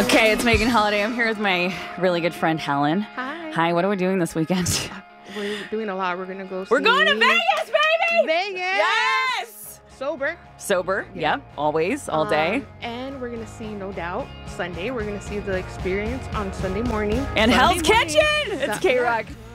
Okay, it's Megan Holiday. I'm here with my really good friend, Helen. Hi. Hi, what are we doing this weekend? We're doing a lot. We're going to go We're going to Vegas, baby! Vegas! Yes! Sober. Yep. Always, all day. And we're going to see No Doubt Sunday. We're going to see The Experience on Sunday morning. And Sunday Hell's morning. Kitchen! It's K-Rock.